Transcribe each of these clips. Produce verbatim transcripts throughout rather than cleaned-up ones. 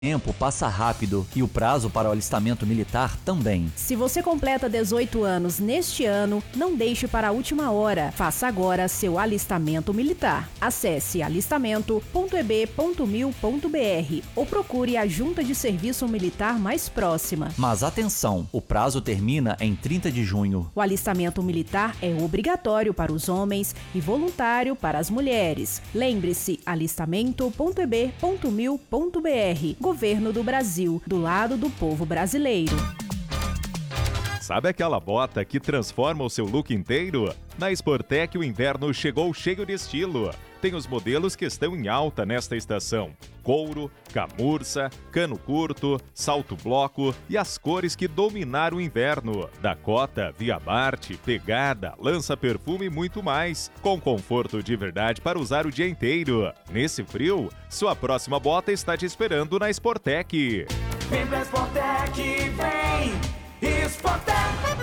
O tempo passa rápido e o prazo para o alistamento militar também. Se você completa dezoito anos neste ano, não deixe para a última hora. Faça agora seu alistamento militar. Acesse alistamento ponto e b ponto mil ponto b r ou procure a Junta de Serviço Militar mais próxima. Mas atenção, o prazo termina em trinta de junho. O alistamento militar é obrigatório para os homens e voluntário para as mulheres. Lembre-se, alistamento ponto e b ponto mil ponto b r. Governo do Brasil, do lado do povo brasileiro. Sabe aquela bota que transforma o seu look inteiro? Na Sportec o inverno chegou cheio de estilo. Tem os modelos que estão em alta nesta estação: couro, camurça, cano curto, salto bloco e as cores que dominaram o inverno: Dakota, Via Bart, Pegada, lança-perfume e muito mais, com conforto de verdade para usar o dia inteiro. Nesse frio, sua próxima bota está te esperando na Sportec. Vem pra Sportec, vem! Sportec!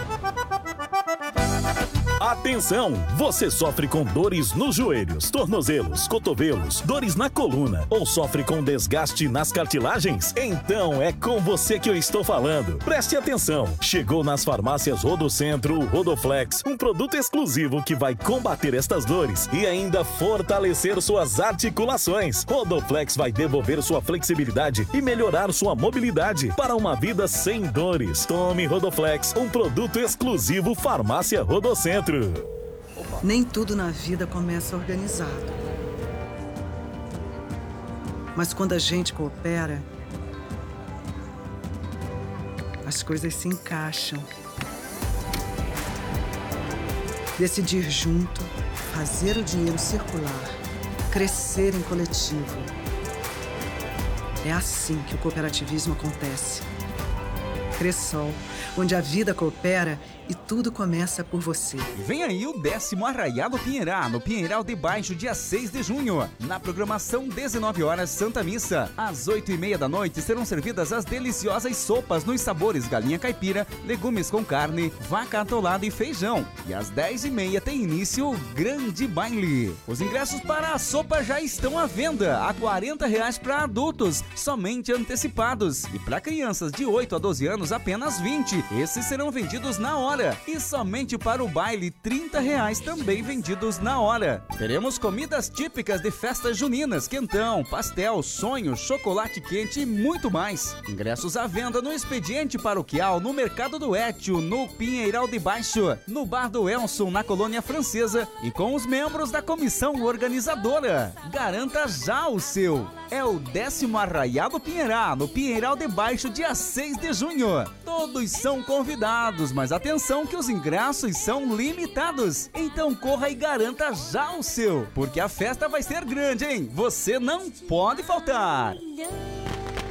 Atenção! Você sofre com dores nos joelhos, tornozelos, cotovelos, dores na coluna ou sofre com desgaste nas cartilagens? Então é com você que eu estou falando. Preste atenção! Chegou nas farmácias Rodocentro o Rodoflex, um produto exclusivo que vai combater estas dores e ainda fortalecer suas articulações. Rodoflex vai devolver sua flexibilidade e melhorar sua mobilidade para uma vida sem dores. Tome Rodoflex, um produto exclusivo Farmácia Rodocentro. Nem tudo na vida começa organizado. Mas quando a gente coopera, as coisas se encaixam. Decidir junto, fazer o dinheiro circular, crescer em coletivo. É assim que o cooperativismo acontece. Cressol, onde a vida coopera e tudo começa por você. Vem aí o décimo Arraiá do Pinheirá, no Pinheiral de Baixo, dia seis de junho. Na programação, dezenove horas, Santa Missa. Às oito e meia da noite serão servidas as deliciosas sopas nos sabores galinha caipira, legumes com carne, vaca atolada e feijão. E às dez e meia tem início o grande baile. Os ingressos para a sopa já estão à venda, a quarenta reais para adultos, somente antecipados. E para crianças de oito a doze anos, apenas vinte. Esses serão vendidos na hora. E somente para o baile, trinta reais também vendidos na hora. Teremos comidas típicas de festas juninas, quentão, pastel, sonho, chocolate quente e muito mais. Ingressos à venda no expediente paroquial, no Mercado do Étio, no Pinheiral de Baixo, no Bar do Elson, na Colônia Francesa e com os membros da comissão organizadora. Garanta já o seu. É o décimo Arraiá do Pinheirá, no Pinheiral de Baixo, dia seis de junho. Todos são convidados, mas atenção que os ingressos são limitados. Então corra e garanta já o seu, porque a festa vai ser grande, hein? Você não pode faltar!